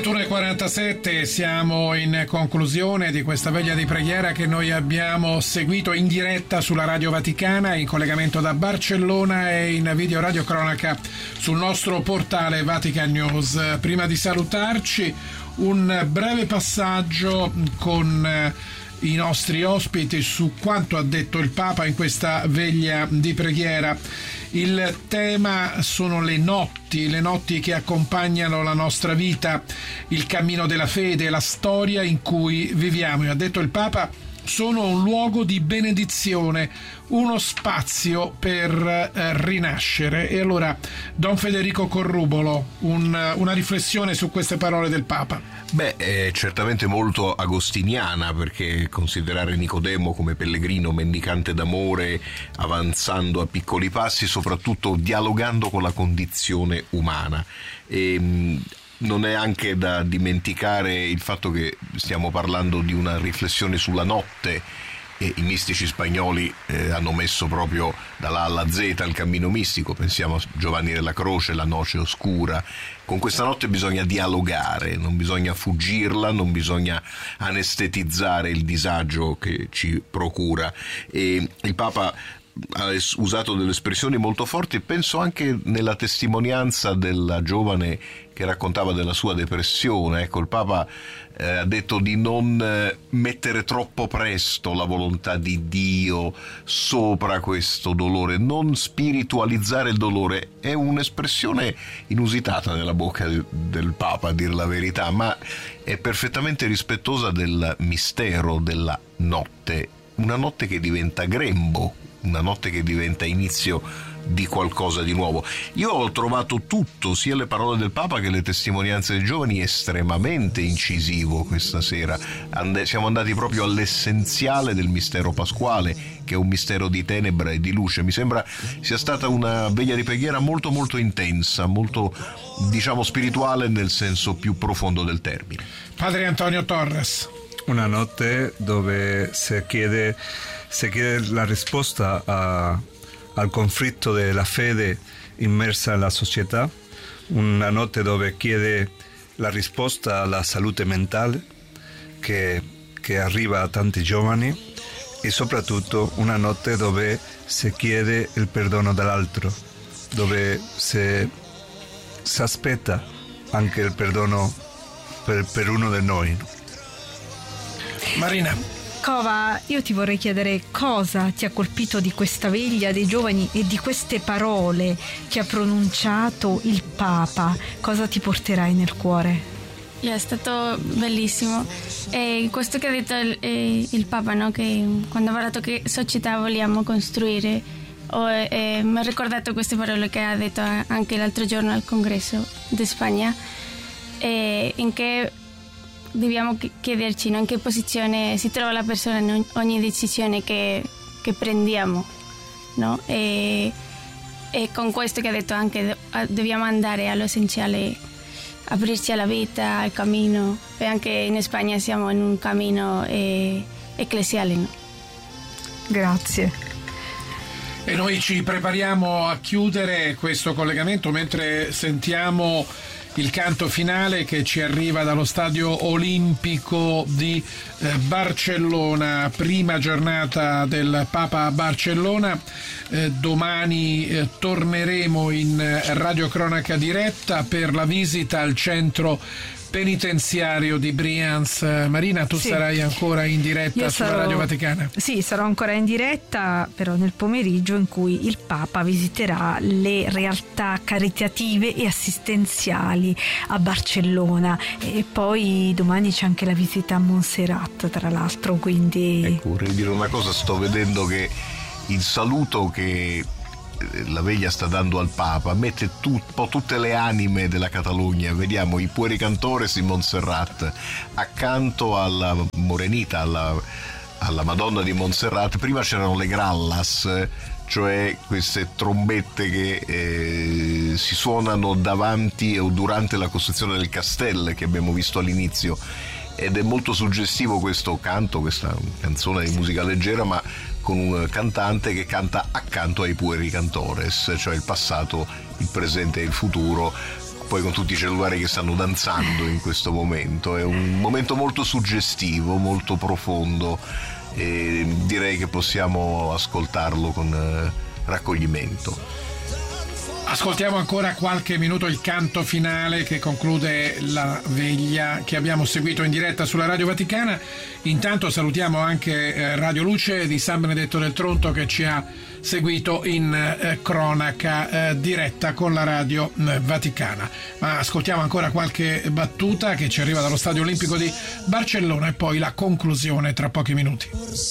21:47, siamo in conclusione di questa veglia di preghiera che noi abbiamo seguito in diretta sulla Radio Vaticana, in collegamento da Barcellona e in video radiocronaca sul nostro portale Vatican News. Prima di salutarci, un breve passaggio con i nostri ospiti su quanto ha detto il Papa in questa veglia di preghiera. Il tema sono le notti che accompagnano la nostra vita, il cammino della fede, la storia in cui viviamo. E ha detto il Papa, sono un luogo di benedizione, uno spazio per rinascere. E allora, Don Federico Corrubolo, una riflessione su queste parole del Papa. Beh, è certamente molto agostiniana, perché considerare Nicodemo come pellegrino mendicante d'amore, avanzando a piccoli passi, soprattutto dialogando con la condizione umana. Non è anche da dimenticare il fatto che stiamo parlando di una riflessione sulla notte, e i mistici spagnoli hanno messo proprio dalla A alla Z il cammino mistico. Pensiamo a Giovanni della Croce, la noce oscura. Con questa notte bisogna dialogare, non bisogna fuggirla, non bisogna anestetizzare il disagio che ci procura. E il Papa ha usato delle espressioni molto forti, penso anche nella testimonianza della giovane che raccontava della sua depressione. Ecco, il Papa ha detto di non mettere troppo presto la volontà di Dio sopra questo dolore, non spiritualizzare il dolore. È un'espressione inusitata nella bocca del Papa, a dire la verità, ma è perfettamente rispettosa del mistero della notte, una notte che diventa grembo, una notte che diventa inizio di qualcosa di nuovo. Io ho trovato tutto, sia le parole del Papa che le testimonianze dei giovani, estremamente incisivo questa sera. Siamo andati proprio all'essenziale del mistero pasquale, che è un mistero di tenebra e di luce. Mi sembra sia stata una veglia di preghiera molto molto intensa, molto, diciamo, spirituale nel senso più profondo del termine. Padre Antonio Torres. Una notte dove si chiede la risposta al conflitto della fede immersa nella società, una notte dove chiede la risposta alla salute mentale che arriva a tanti giovani, e soprattutto una notte dove si chiede il perdono dell'altro, dove si aspetta anche il perdono per uno di noi. Marina. Cova, io ti vorrei chiedere cosa ti ha colpito di questa veglia dei giovani e di queste parole che ha pronunciato il Papa. Cosa ti porterai nel cuore? È stato bellissimo. E questo che ha detto il Papa, no? Che quando ha parlato che società vogliamo costruire, mi ha ricordato queste parole che ha detto anche l'altro giorno al Congresso di Spagna, in che dobbiamo chiederci, no? In che posizione si trova la persona in ogni decisione che prendiamo, no? E con questo che ha detto anche dobbiamo andare all'essenziale, aprirci alla vita, al cammino, e anche in Spagna siamo in un cammino ecclesiale, no? Grazie. E noi ci prepariamo a chiudere questo collegamento mentre sentiamo il canto finale che ci arriva dallo Stadio Olimpico di Barcellona, prima giornata del Papa a Barcellona. Domani torneremo in radiocronaca diretta per la visita al centro penitenziario di Brianz. Marina, tu sarai ancora in diretta sulla Radio Vaticana? Sì, sarò ancora in diretta, però nel pomeriggio, in cui il Papa visiterà le realtà caritative e assistenziali a Barcellona, e poi domani c'è anche la visita a Montserrat, tra l'altro, quindi... Ecco, vorrei dire una cosa, sto vedendo che il saluto che la veglia sta dando al Papa mette un po' tutte le anime della Catalogna. Vediamo i Pueri Cantores di Montserrat accanto alla Morenita, alla Madonna di Montserrat. Prima c'erano le grallas, cioè queste trombette che si suonano davanti o durante la costruzione del castello che abbiamo visto all'inizio, ed è molto suggestivo questo canto, questa canzone di musica leggera, ma con un cantante che canta accanto ai Pueri Cantores, cioè il passato, il presente e il futuro, poi con tutti i cellulari che stanno danzando in questo momento. È un momento molto suggestivo, molto profondo, e direi che possiamo ascoltarlo con raccoglimento. Ascoltiamo ancora qualche minuto il canto finale che conclude la veglia che abbiamo seguito in diretta sulla Radio Vaticana. Intanto salutiamo anche Radio Luce di San Benedetto del Tronto che ci ha seguito in cronaca diretta con la Radio Vaticana. Ma ascoltiamo ancora qualche battuta che ci arriva dallo Stadio Olimpico di Barcellona e poi la conclusione tra pochi minuti.